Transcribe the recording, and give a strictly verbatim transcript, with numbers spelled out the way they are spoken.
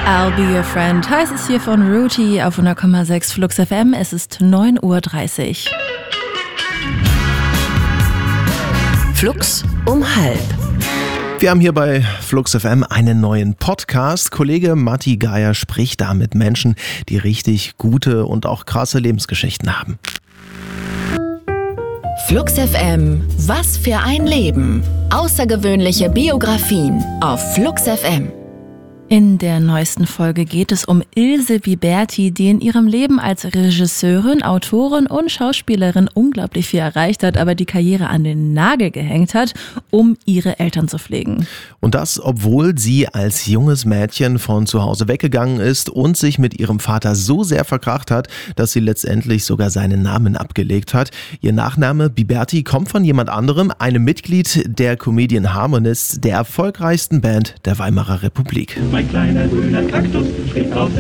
I'll be your friend heißt es hier von Ruti auf hundert Komma sechs Flux F M. Es ist neun Uhr dreißig. Flux um halb. Wir haben hier bei Flux F M einen neuen Podcast. Kollege Matti Geier spricht da mit Menschen, die richtig gute und auch krasse Lebensgeschichten haben. Flux F M, was für ein Leben. Außergewöhnliche Biografien auf Flux F M. In der neuesten Folge geht es um Ilse Biberti, die in ihrem Leben als Regisseurin, Autorin und Schauspielerin unglaublich viel erreicht hat, aber die Karriere an den Nagel gehängt hat, um ihre Eltern zu pflegen. Und das, obwohl sie als junges Mädchen von zu Hause weggegangen ist und sich mit ihrem Vater so sehr verkracht hat, dass sie letztendlich sogar seinen Namen abgelegt hat. Ihr Nachname Biberti kommt von jemand anderem, einem Mitglied der Comedian Harmonists, der erfolgreichsten Band der Weimarer Republik. Mein kleiner grüner Kaktus steht draußen